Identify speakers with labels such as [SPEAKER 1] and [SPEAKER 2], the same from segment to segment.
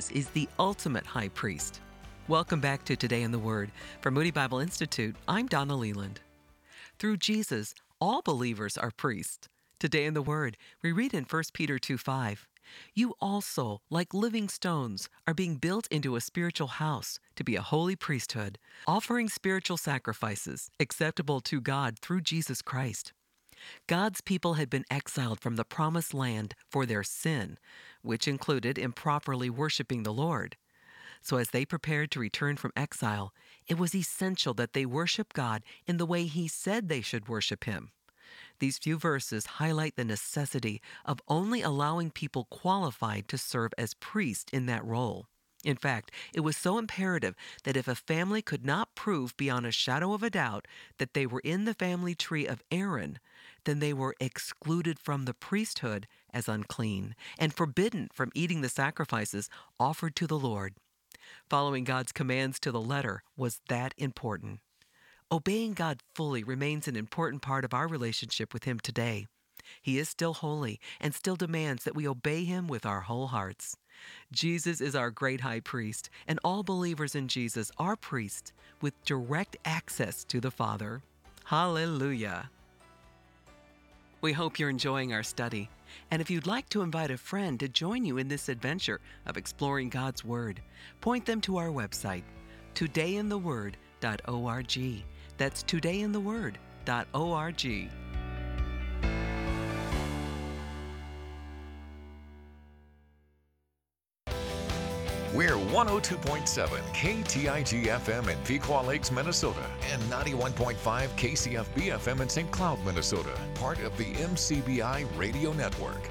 [SPEAKER 1] Jesus is the ultimate high priest. Welcome back to Today in the Word. From Moody Bible Institute, I'm Donna Leland. Through Jesus, all believers are priests. Today in the Word, we read in 1 Peter 2:5, "You also, like living stones, are being built into a spiritual house to be a holy priesthood, offering spiritual sacrifices acceptable to God through Jesus Christ." God's people had been exiled from the promised land for their sin, which included improperly worshiping the Lord. So as they prepared to return from exile, it was essential that they worship God in the way He said they should worship Him. These few verses highlight the necessity of only allowing people qualified to serve as priests in that role. In fact, it was so imperative that if a family could not prove beyond a shadow of a doubt that they were in the family tree of Aaron, then they were excluded from the priesthood as unclean and forbidden from eating the sacrifices offered to the Lord. Following God's commands to the letter was that important. Obeying God fully remains an important part of our relationship with Him today. He is still holy and still demands that we obey Him with our whole hearts. Jesus is our great high priest, and all believers in Jesus are priests with direct access to the Father. Hallelujah! We hope you're enjoying our study. And if you'd like to invite a friend to join you in this adventure of exploring God's Word, point them to our website, todayintheword.org. That's todayintheword.org.
[SPEAKER 2] We're 102.7 KTIG FM in Pequot Lakes, Minnesota, and 91.5 KCFB FM in St. Cloud, Minnesota, part of the MCBI Radio Network.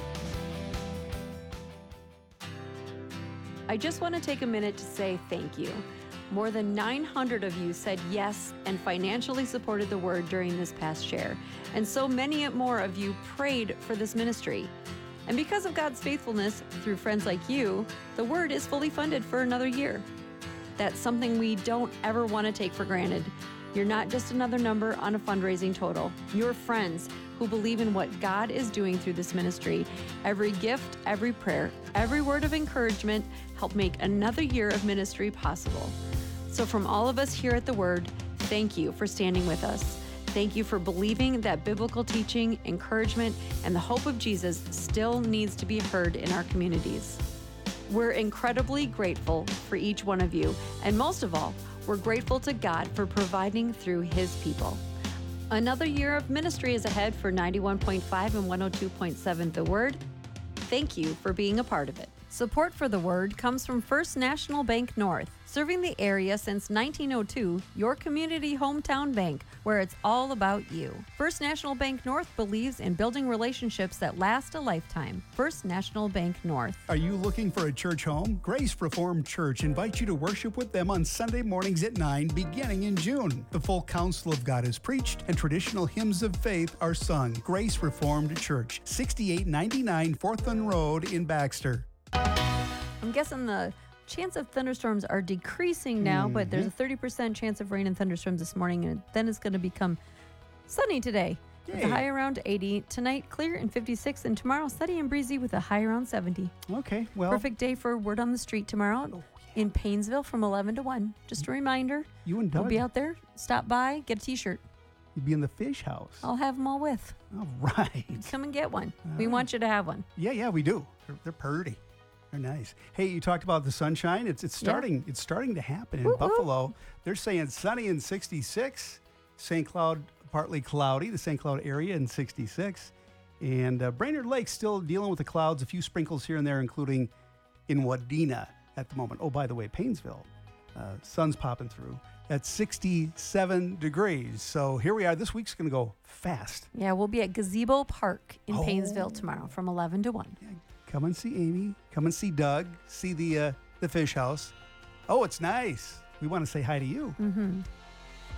[SPEAKER 3] I just want to take a minute to say thank you. More than 900 of you said yes and financially supported the Word during this past share, and so many more of you prayed for this ministry. And because of God's faithfulness through friends like you, the Word is fully funded for another year. That's something we don't ever want to take for granted. You're not just another number on a fundraising total. You're friends who believe in what God is doing through this ministry. Every gift, every prayer, every word of encouragement help make another year of ministry possible. So from all of us here at The Word, thank you for standing with us. Thank you for believing that biblical teaching, encouragement, and the hope of Jesus still needs to be heard in our communities. We're incredibly grateful for each one of you, and most of all, we're grateful to God for providing through His people. Another year of ministry is ahead for 91.5 and 102.7 The Word. Thank you for being a part of it. Support for The Word comes from First National Bank North, serving the area since 1902, your community hometown bank, where it's all about you. First National Bank North believes in building relationships that last a lifetime. First National Bank North.
[SPEAKER 4] Are you looking for a church home? Grace Reformed Church invites you to worship with them on Sunday mornings at 9, beginning in June. The full counsel of God is preached and traditional hymns of faith are sung. Grace Reformed Church, 6899 Forthland Road in Baxter.
[SPEAKER 3] I'm guessing the chance of thunderstorms are decreasing now, but there's a 30% chance of rain and thunderstorms this morning, and then it's going to become sunny today. With a high around 80. Tonight, clear and 56, and tomorrow, sunny and breezy with a high around 70.
[SPEAKER 4] Okay, well.
[SPEAKER 3] Perfect day for Word on the Street tomorrow in Paynesville from 11 to 1. Just a reminder.
[SPEAKER 4] You and Doug.
[SPEAKER 3] We'll be out there. Stop by, get a T-shirt.
[SPEAKER 4] You'll be in the fish house.
[SPEAKER 3] I'll have them all with.
[SPEAKER 4] All right.
[SPEAKER 3] Come and get one. We want you to have one.
[SPEAKER 4] Yeah, we do. They're pretty. They're nice. Hey, you talked about the sunshine. It's starting. Yeah. It's starting to happen in Buffalo. They're saying sunny and 66. St. Cloud partly cloudy. The St. Cloud area in 66, and Brainerd Lake still dealing with the clouds. A few sprinkles here and there, including in Wadena at the moment. Oh, by the way, Paynesville, sun's popping through at 67 degrees. So here we are. This week's going to go fast.
[SPEAKER 3] Yeah, we'll be at Gazebo Park in Paynesville tomorrow from 11 to 1.
[SPEAKER 4] Yeah. Come and see Amy. Come and see Doug. See the fish house. Oh, it's nice. We want to say hi to you.
[SPEAKER 3] Mm-hmm.